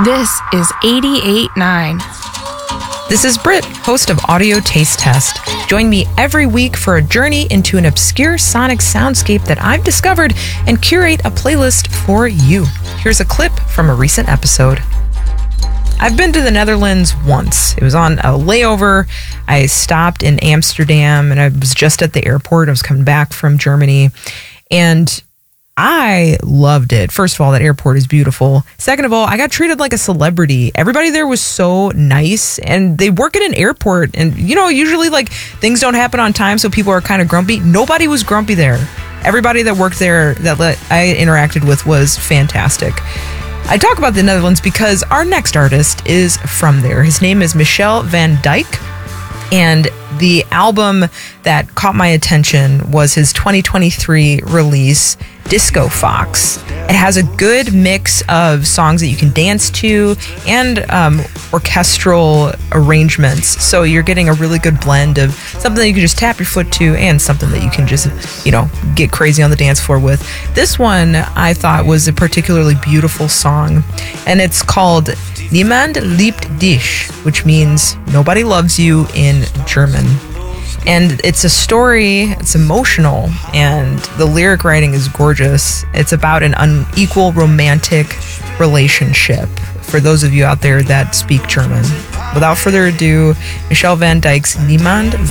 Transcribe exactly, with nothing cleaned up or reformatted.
This is eighty-eight point nine. This is Britt, host of Audio Taste Test. Join me every week for a journey into an obscure sonic soundscape that I've discovered and curate a playlist for you. Here's a clip from a recent episode. I've been to the Netherlands once. It was on a layover. I stopped in Amsterdam and I was just at the airport. I was coming back from Germany and I loved it. First of all, that airport is beautiful. Second of all, I got treated like a celebrity. Everybody there was so nice and they work at an airport and, you know, usually like things don't happen on time, so people are kind of grumpy. Nobody was grumpy there. Everybody that worked there that I interacted with was fantastic. I talk about the Netherlands because our next artist is from there. His name is Michel van Dijk, and the album that caught my attention was his twenty twenty-three release, Disco Fox. It has a good mix of songs that you can dance to and um, orchestral arrangements. So you're getting a really good blend of something that you can just tap your foot to and something that you can just, you know, get crazy on the dance floor with. This one I thought was a particularly beautiful song, and it's called Niemand liebt dich, which means nobody loves you in German. And it's a story, it's emotional, and the lyric writing is gorgeous. It's about an unequal romantic relationship for those of you out there that speak German. Without further ado, Michel van Dijk's Niemand